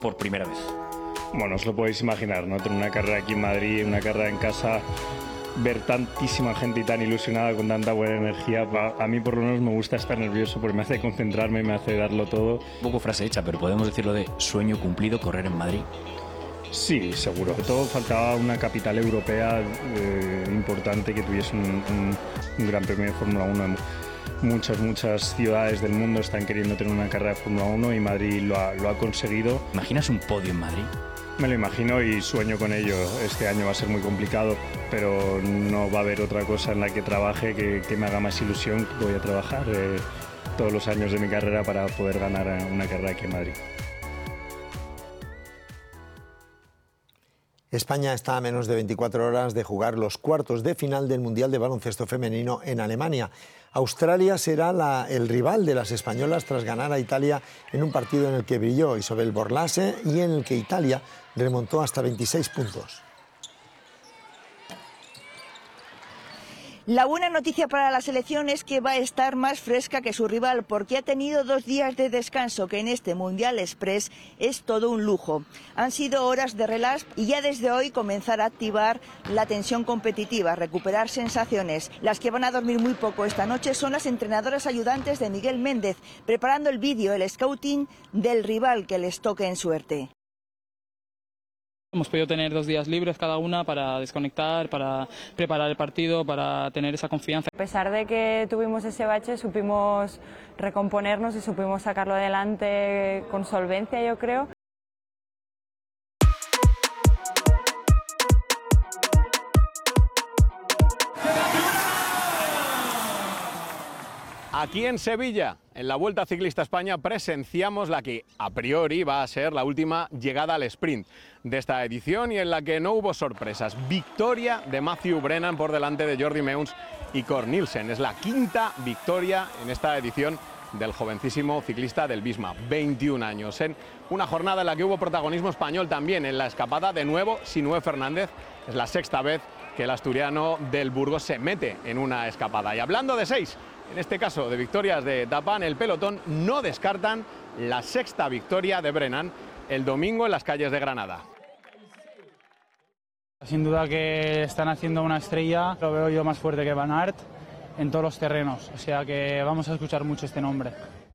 por primera vez. Bueno, os lo podéis imaginar, ¿no? Tener una carrera aquí en Madrid, una carrera en casa, ver tantísima gente y tan ilusionada con tanta buena energía. A mí por lo menos me gusta estar nervioso porque me hace concentrarme, me hace darlo todo. Un poco frase hecha, pero podemos decirlo de sueño cumplido, correr en Madrid. Sí, seguro. Sobre todo faltaba una capital europea importante que tuviese un gran premio de Fórmula 1. Muchas ciudades del mundo están queriendo tener una carrera de Fórmula 1 y Madrid lo ha conseguido. ¿Imaginas un podio en Madrid? Me lo imagino y sueño con ello. Este año va a ser muy complicado, pero no va a haber otra cosa en la que trabaje que me haga más ilusión. Voy a trabajar todos los años de mi carrera para poder ganar una carrera aquí en Madrid. España está a menos de 24 horas de jugar los cuartos de final del Mundial de Baloncesto Femenino en Alemania. Australia será el rival de las españolas tras ganar a Italia en un partido en el que brilló Isobel Borlase y en el que Italia remontó hasta 26 puntos. La buena noticia para la selección es que va a estar más fresca que su rival porque ha tenido 2 días de descanso, que en este Mundial Express es todo un lujo. Han sido horas de relax y ya desde hoy comenzar a activar la tensión competitiva, recuperar sensaciones. Las que van a dormir muy poco esta noche son las entrenadoras ayudantes de Miguel Méndez, preparando el vídeo, el scouting del rival que les toque en suerte. Hemos podido tener 2 días libres cada una para desconectar, para preparar el partido, para tener esa confianza. A pesar de que tuvimos ese bache, supimos recomponernos y supimos sacarlo adelante con solvencia, yo creo. Aquí en Sevilla, en la Vuelta Ciclista España, presenciamos la que a priori va a ser la última llegada al sprint de esta edición y en la que no hubo sorpresas. Victoria de Matthew Brennan por delante de Jordi Meuns y Cor Nielsen. Es la 5ª victoria en esta edición del jovencísimo ciclista del Visma, 21 años. En una jornada en la que hubo protagonismo español también en la escapada, de nuevo Sinué Fernández. Es la 6ª vez que el asturiano del Burgos se mete en una escapada. Y hablando de 6, en este caso de victorias de etapa en el pelotón, no descartan la 6ª victoria de Brennan el domingo en las calles de Granada. Sin duda que están haciendo una estrella, lo veo yo más fuerte que Van Aert en todos los terrenos, o sea que vamos a escuchar mucho este nombre.